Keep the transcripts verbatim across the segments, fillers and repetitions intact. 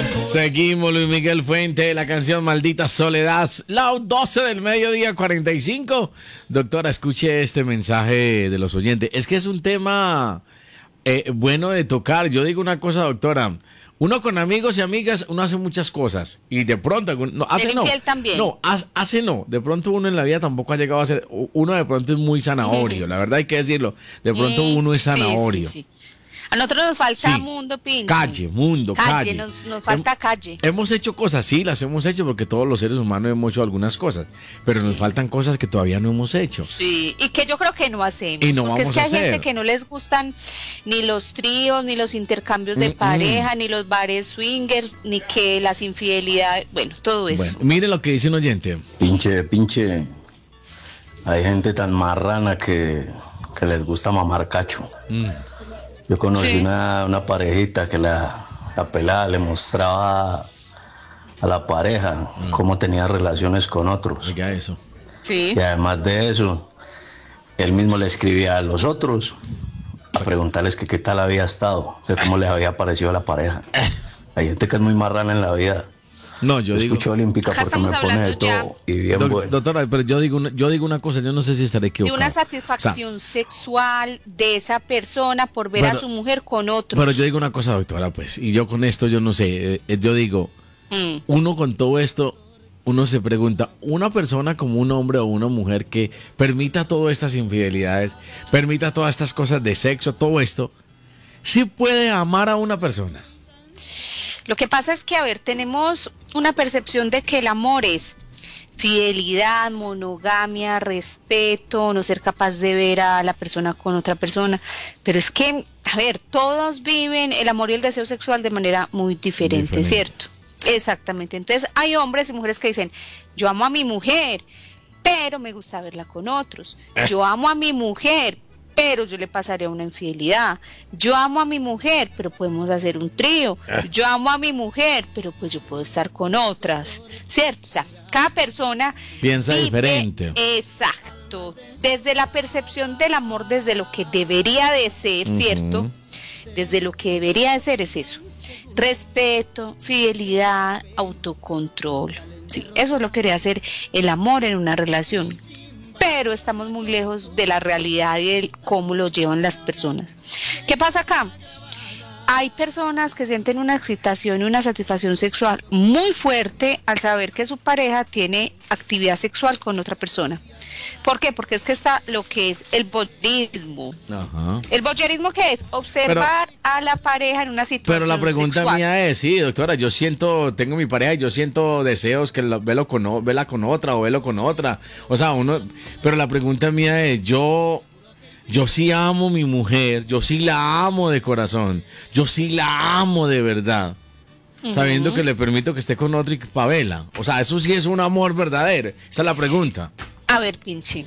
Seguimos, Luis Miguel Fuente, la canción Maldita Soledad, las doce del mediodía, cuarenta y cinco. Doctora, escuche este mensaje de los oyentes. Es que es un tema eh, bueno de tocar. Yo digo una cosa, doctora. Uno con amigos y amigas, uno hace muchas cosas. Y de pronto, no, hace no. También. No, hace no. De pronto uno en la vida tampoco ha llegado a ser. Uno de pronto es muy zanahorio. Sí, sí, sí. La verdad hay que decirlo. De pronto eh, uno es zanahorio. Sí, sí, sí. A nosotros nos falta sí. mundo, pinche. Calle, mundo, calle. Calle, nos, nos falta Hem, calle. Hemos hecho cosas, sí, las hemos hecho porque todos los seres humanos hemos hecho algunas cosas, pero sí. nos faltan cosas que todavía no hemos hecho. Sí, y que yo creo que no hacemos. Y no porque vamos es que a hay hacer. gente que no les gustan ni los tríos, ni los intercambios de mm, pareja, mm. ni los bares swingers, ni que las infidelidades, bueno, todo eso. Bueno, mire lo que dice un oyente. Pinche, pinche, hay gente tan marrana que, que les gusta mamar cacho. Mm. Yo conocí sí. una, una parejita que la, la pelada le mostraba a la pareja mm. cómo tenía relaciones con otros. Oiga eso. Sí. Y además de eso, él mismo le escribía a los otros a preguntarles que qué tal había estado, que cómo les había parecido a la pareja. Hay gente que es muy marrana en la vida. No, yo, yo digo. Escucho olímpica porque me pone de todo ya. Y bien Do, bueno. Doctora, pero yo digo, una, yo digo una cosa, yo no sé si estaré equivocado. De una satisfacción o sea, sexual de esa persona por ver pero, a su mujer con otros. Pero yo digo una cosa, doctora, pues, y yo con esto, yo no sé, eh, yo digo, mm. uno con todo esto, uno se pregunta, una persona como un hombre o una mujer que permita todas estas infidelidades, permita todas estas cosas de sexo, todo esto, ¿sí puede amar a una persona? Lo que pasa es que, a ver, tenemos una percepción de que el amor es fidelidad, monogamia, respeto, no ser capaz de ver a la persona con otra persona, pero es que, a ver, todos viven el amor y el deseo sexual de manera muy diferente, diferente. ¿Cierto? Exactamente, entonces hay hombres y mujeres que dicen, yo amo a mi mujer, pero me gusta verla con otros, yo amo a mi mujer, pero yo le pasaría una infidelidad. Yo amo a mi mujer, pero podemos hacer un trío. Yo amo a mi mujer, pero pues yo puedo estar con otras, ¿cierto? O sea, cada persona piensa vive, diferente. Exacto. Desde la percepción del amor, desde lo que debería de ser, uh-huh. ¿cierto? Desde lo que debería de ser es eso. Respeto, fidelidad, autocontrol. Sí, eso es lo que debería ser el amor en una relación. Pero estamos muy lejos de la realidad y de cómo lo llevan las personas. ¿Qué pasa acá? Hay personas que sienten una excitación y una satisfacción sexual muy fuerte al saber que su pareja tiene actividad sexual con otra persona. ¿Por qué? Porque es que está lo que es el voyeurismo. Ajá. ¿El voyeurismo qué es? Observar pero, a la pareja en una situación Pero la pregunta sexual. mía es, sí, doctora, yo siento, tengo mi pareja y yo siento deseos que lo, velo con, vela con otra o velo con otra. O sea, uno, pero la pregunta mía es, yo... Yo sí amo a mi mujer, yo sí la amo de corazón, yo sí la amo de verdad, uh-huh. sabiendo que le permito que esté con otro y pavela. O sea, eso sí es un amor verdadero. Esa es la pregunta. A ver, Pinche,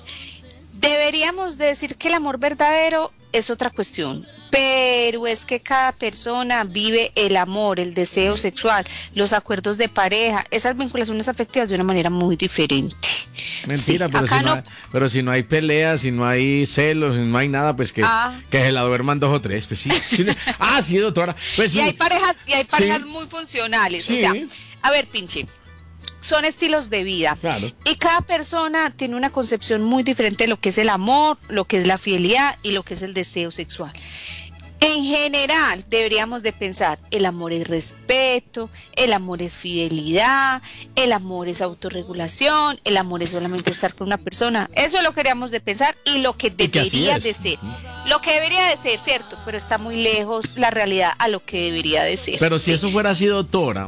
deberíamos de decir que el amor verdadero es otra cuestión, pero es que cada persona vive el amor, el deseo sexual, los acuerdos de pareja, esas vinculaciones afectivas de una manera muy diferente. Mentira, sí, pero, si no, no... Hay, pero si no hay peleas, si no hay celos, si no hay nada, pues que, ah. que se la duerman dos o tres, pues sí. sí ah, sí, doctora. Pues, y, hay parejas, y hay parejas sí. muy funcionales, sí. o sea, a ver, Pinche, son estilos de vida. Claro. Y cada persona tiene una concepción muy diferente de lo que es el amor, lo que es la fidelidad y lo que es el deseo sexual. En general, deberíamos de pensar, el amor es respeto, el amor es fidelidad, el amor es autorregulación, el amor es solamente estar con una persona. Eso es lo que deberíamos de pensar y lo que debería de ser. Lo que debería de ser, cierto, pero está muy lejos la realidad a lo que debería de ser. Pero si sí. eso fuera así, doctora,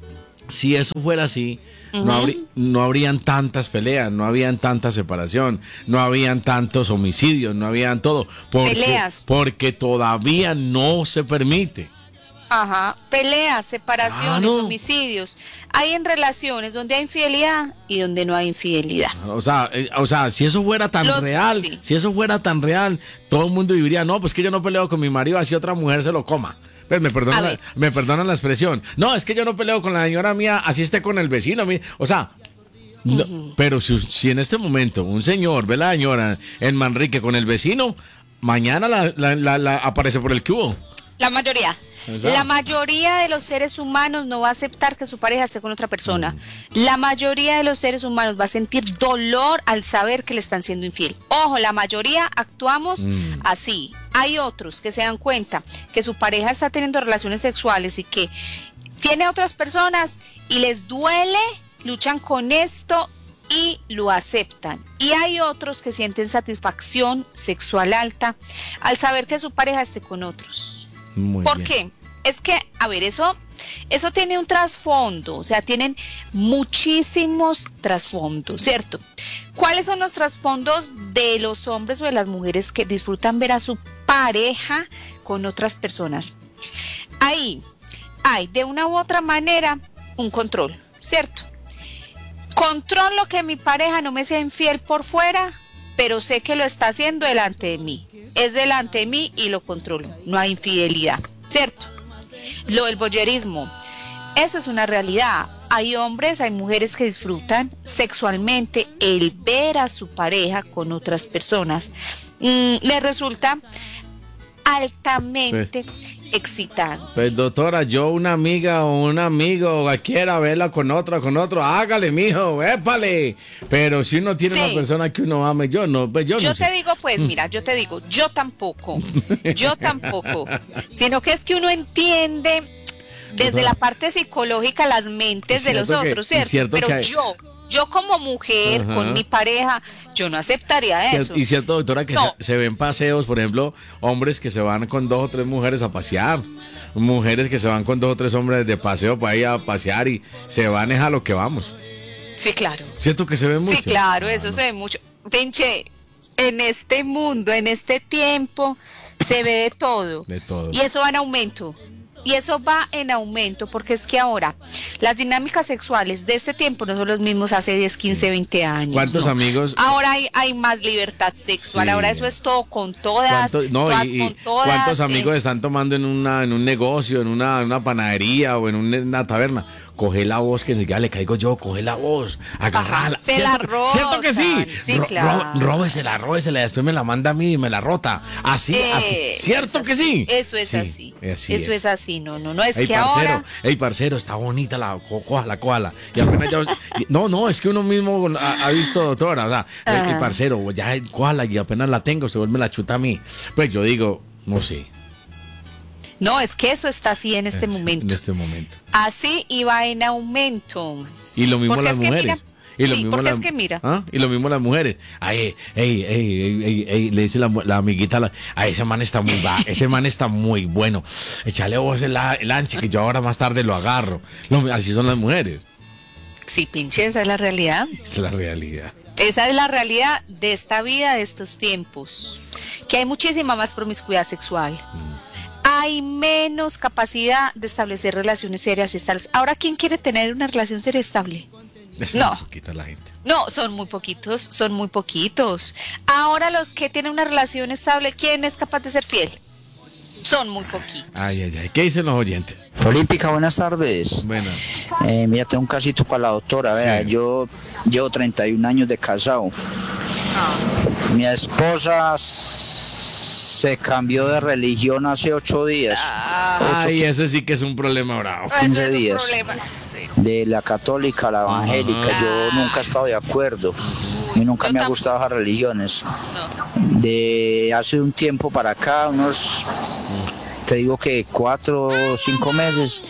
si eso fuera así... Uh-huh. No, habría, no habrían tantas peleas, no habrían tanta separación, no habrían tantos homicidios, no habrían todo. Porque, peleas. Porque todavía no se permite. Ajá, peleas, separaciones, claro. homicidios. Hay en relaciones donde hay infidelidad y donde no hay infidelidad. O sea, eh, o sea, si eso fuera tan Los, real, sí. si eso fuera tan real, todo el mundo diría, no, pues que yo no peleo con mi marido, así otra mujer se lo coma. Pues me perdonan, la, me perdonan la expresión. No, es que yo no peleo con la señora mía, así esté con el vecino. O sea, no, uh-huh. pero si, si en este momento un señor ve a la señora en Manrique con el vecino, mañana la, la, la, la aparece por el cubo. La mayoría. La mayoría de los seres humanos no va a aceptar que su pareja esté con otra persona. Mm. La mayoría de los seres humanos va a sentir dolor al saber que le están siendo infiel. Ojo, la mayoría actuamos mm. así. Hay otros que se dan cuenta que su pareja está teniendo relaciones sexuales y que tiene otras personas y les duele, luchan con esto y lo aceptan. Y hay otros que sienten satisfacción sexual alta al saber que su pareja esté con otros. Muy ¿Por bien. qué? Es que, a ver, eso, eso tiene un trasfondo, o sea, tienen muchísimos trasfondos, ¿cierto? ¿Cuáles son los trasfondos de los hombres o de las mujeres que disfrutan ver a su pareja con otras personas? Ahí hay, de una u otra manera, un control, ¿cierto? Controlo que mi pareja no me sea infiel por fuera, pero sé que lo está haciendo delante de mí. Es delante de mí y lo controlo. No hay infidelidad, ¿cierto? Lo del voyerismo, eso es una realidad. Hay hombres, hay mujeres que disfrutan sexualmente el ver a su pareja con otras personas. Mm, les resulta altamente pues, excitante. Pues doctora, yo una amiga o un amigo quiera verla con otra, con otro, hágale, mijo, épale. Pero si uno tiene sí. una persona que uno ame, yo no, pues yo, yo no te sé. digo, pues mira, yo te digo, yo tampoco, yo tampoco, sino que es que uno entiende desde la parte psicológica las mentes de los otros, que, ¿cierto? Pero hay... yo Yo como mujer, Ajá. con mi pareja, yo no aceptaría eso. Y cierto, doctora, que no. se, se ven paseos, por ejemplo, hombres que se van con dos o tres mujeres a pasear, mujeres que se van con dos o tres hombres de paseo para ir a pasear y se van es a lo que vamos. Sí, claro. ¿Cierto que se ve mucho? Sí, claro, ah, eso no. se ve mucho. Pinche, en este mundo, en este tiempo, se ve de todo. De todo. Y eso va en aumento. Y eso va en aumento porque es que ahora las dinámicas sexuales de este tiempo no son los mismos hace diez, quince, veinte años. ¿Cuántos ¿no? amigos? Ahora hay, hay más libertad sexual, sí. ahora eso es todo con todas, no, todas y, con todas. ¿Cuántos amigos eh? están tomando en, una, en un negocio, en una, en una panadería o en una, una taberna? Coge la voz, que ya le caigo yo, coge la voz, agarrala. Se la roban. ¿Cierto que sí? Sí, Ro claro. Ro róbesela, róbesela, después me la manda a mí y me la rota. Así, eh, así. ¿Cierto que sí? Eso es sí, así. así Eso es. es así, no, no, no, es ey, que parcero, ahora... Ey, parcero, está bonita la, cójala, cójala. Y apenas ya... No, no, es que uno mismo ha, ha visto, doctora, o sea, el, el parcero, ya cójala y apenas la tengo, se vuelve la chuta a mí. Pues yo digo, no sé. No, es que eso está así en este es, momento. En este momento. Así y va en aumento. Y lo mismo porque las mujeres. Mira, y lo sí, mismo porque la, es que mira. ¿ah? Y lo mismo las mujeres. Ay, ey, ey, ey, ey, ey, le dice la, la amiguita, la, ay, ese man está muy va, ese man está muy bueno. Échale vos el, el anche que yo ahora más tarde lo agarro. Lo, así son las mujeres. Sí, pinche, esa es la realidad. Esa es la realidad. Esa es la realidad de esta vida, de estos tiempos. Que hay muchísima más promiscuidad sexual. Mm. Hay menos capacidad de establecer relaciones serias y estables. Ahora, ¿quién quiere tener una relación seria estable? Es no. Poquita la gente. No, son muy poquitos, son muy poquitos. Ahora los que tienen una relación estable, ¿quién es capaz de ser fiel? Son muy poquitos. Ay, ay, ay. ¿Qué dicen los oyentes? Olímpica, buenas tardes. Bueno. Eh, mira, tengo un casito para la doctora. Vea, sí. Yo llevo treinta y un años de casado. Ah. Mi esposa se cambió de religión hace ocho días. Ah, ay, ese sí que es un problema bravo. quince es días. Problema. Sí. De la católica a la evangélica. Ah. Yo nunca he estado de acuerdo. A mí nunca me ha gustado esas religiones. No. De hace un tiempo para acá, unos, te digo que cuatro o cinco meses,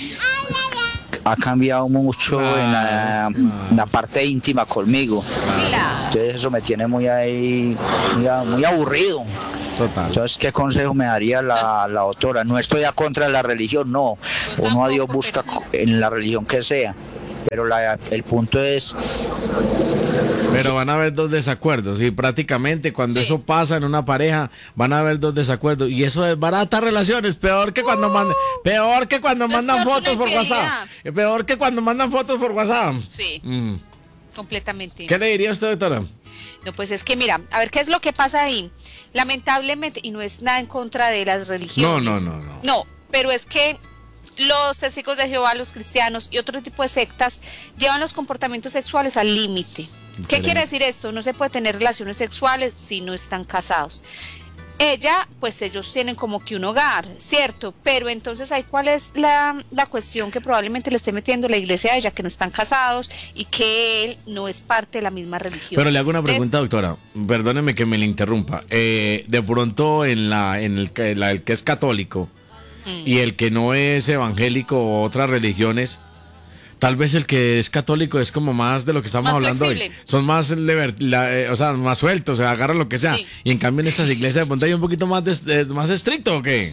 ha cambiado mucho ah. en, la, en la parte íntima conmigo. Ah. Entonces eso me tiene muy ahí, muy, muy aburrido. Total. Entonces, ¿qué consejo me daría la, la doctora? No estoy a contra de la religión, no. Uno a Dios busca en la religión que sea. Pero la, el punto es... Pero van a haber dos desacuerdos y prácticamente cuando sí. eso pasa en una pareja van a haber dos desacuerdos y eso es barata relaciones, peor que cuando uh, mandan, peor que cuando mandan fotos por WhatsApp, peor que cuando mandan fotos por WhatsApp. Sí. Mm. Completamente. ¿Qué le diría usted, doctora? No, pues es que mira, a ver qué es lo que pasa ahí. Lamentablemente, y no es nada en contra de las religiones. No, no, no, no. No, pero es que los testigos de Jehová, los cristianos y otro tipo de sectas llevan los comportamientos sexuales al límite. ¿Qué quiere decir esto? No se puede tener relaciones sexuales si no están casados. ella, pues ellos tienen como que un hogar, ¿cierto? Pero entonces ahí cuál es la, la cuestión que probablemente le esté metiendo la iglesia a ella, que no están casados y que él no es parte de la misma religión. Pero le hago una Entonces, pregunta, doctora, perdóneme que me le interrumpa. Eh, de pronto en la en el, que- la- el que es católico mm, y el que no es evangélico o otras religiones, tal vez el que es católico es como más de lo que estamos Más hablando hoy. flexible. Son más, lever- la- eh, o sea, más sueltos, o sea, agarran lo que sea. Sí. Y en cambio en estas iglesias de pronto hay un poquito más, de- de- más estricto, ¿o qué?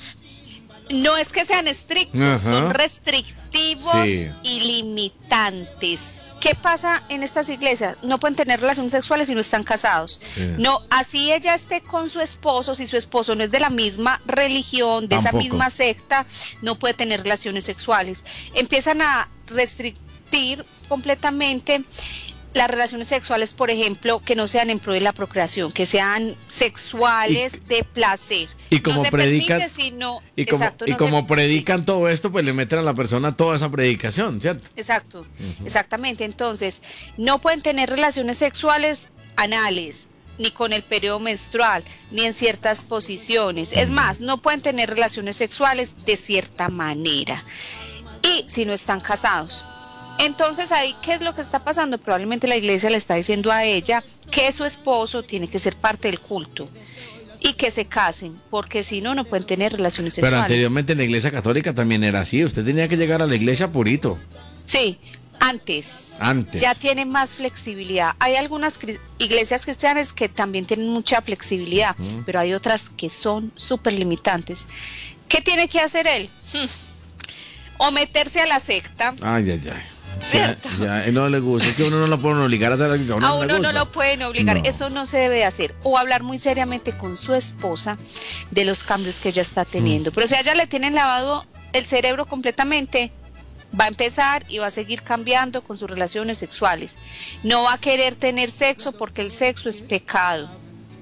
no es que sean estrictos, Ajá. son restrictivos Sí. y limitantes. ¿Qué pasa en estas iglesias? No pueden tener relaciones sexuales si no están casados. Sí. No, así ella esté con su esposo, si su esposo no es de la misma religión, de Tampoco. esa misma secta, no puede tener relaciones sexuales. Empiezan a restringir completamente las relaciones sexuales, por ejemplo, que no sean en pro de la procreación, que sean sexuales Y- de placer. y como no se predican- permite, sino, Y como, exacto, y no como se- predican todo esto, pues le meten a la persona toda esa predicación, ¿cierto? sí, exacto, exactamente. Entonces, no pueden tener relaciones sexuales anales, ni con el periodo menstrual, ni en ciertas posiciones. Es más, no pueden tener relaciones sexuales de cierta manera. Y si no están casados. Entonces ahí, ¿qué es lo que está pasando? Probablemente la iglesia le está diciendo a ella que su esposo tiene que ser parte del culto y que se casen, porque si no, no pueden tener relaciones Pero sexuales. anteriormente en la iglesia católica también era así. Usted tenía que llegar a la iglesia purito. Sí, antes. Antes. Ya tienen más flexibilidad. Hay algunas cri- iglesias cristianas que también tienen mucha flexibilidad, pero hay otras que son súper limitantes. ¿Qué tiene que hacer él? Hmm. O meterse a la secta. Ay, ay, ay. Ya, ¿Cierto? ya, y no le gusta. Es que uno no lo puede obligar a hacer algo que a uno A no le uno no gusta. lo pueden obligar, No. eso no se debe de hacer. O hablar muy seriamente con su esposa de los cambios que ella está teniendo. Mm. Pero si a ella le tienen lavado el cerebro completamente, va a empezar y va a seguir cambiando con sus relaciones sexuales. No va a querer tener sexo porque el sexo es pecado.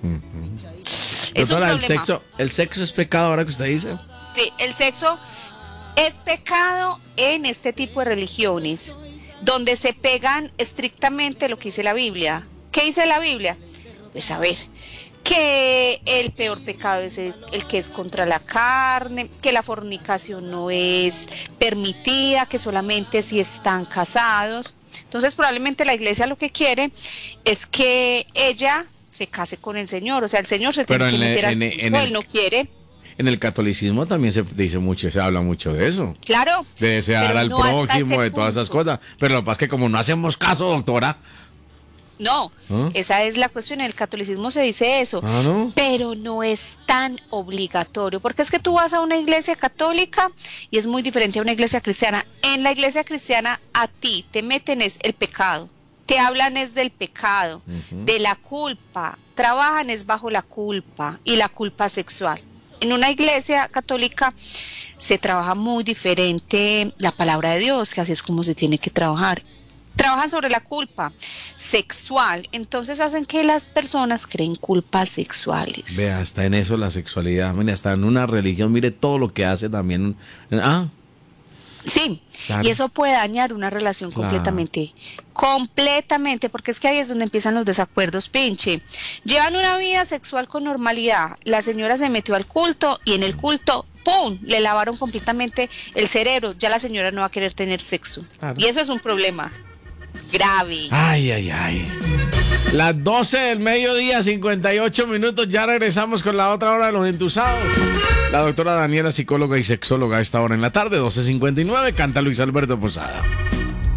Es un Doctora, el problema. sexo, el sexo es pecado ahora que usted dice. Sí, el sexo es pecado en este tipo de religiones, donde se pegan estrictamente lo que dice la Biblia. ¿Qué dice la Biblia? Pues a ver, que el peor pecado es el, el que es contra la carne, que la fornicación no es permitida, que solamente si están casados. Entonces probablemente la iglesia lo que quiere es que ella se case con el Señor, o sea, el Señor se Pero tiene que en el- meter al en el- culto, en el- él no quiere. En el catolicismo también se dice mucho, se habla mucho de eso. Claro. De desear pero al no hasta prójimo, ese de todas esas punto. cosas. Pero lo que pasa es que como no hacemos caso, doctora. No, ¿Ah? esa es la cuestión. En el catolicismo se dice eso, Ah, ¿no? pero no es tan obligatorio, porque es que tú vas a una iglesia católica y es muy diferente a una iglesia cristiana. En la iglesia cristiana a ti te meten es el pecado, te hablan es del pecado, de la culpa, trabajan es bajo la culpa y la culpa sexual. En una iglesia católica se trabaja muy diferente la palabra de Dios, que así es como se tiene que trabajar. Trabajan sobre la culpa sexual, entonces hacen que las personas creen culpas sexuales. Vea, hasta en eso la sexualidad. Mire, hasta en una religión, mire todo lo que hace también. Ah, Sí, Claro. y eso puede dañar una relación Claro. completamente, completamente, porque es que ahí es donde empiezan los desacuerdos, pinche. Llevan una vida sexual con normalidad, la señora se metió al culto y en el culto, ¡pum!, le lavaron completamente el cerebro, ya la señora no va a querer tener sexo. Claro. Y eso es un problema grave. ay, ay, ay. Las doce del mediodía, cincuenta y ocho minutos. Ya regresamos con la otra hora de los entusados. La doctora Daniela, psicóloga y sexóloga, a esta hora en la tarde, doce cincuenta y nueve. Canta Luis Alberto Posada.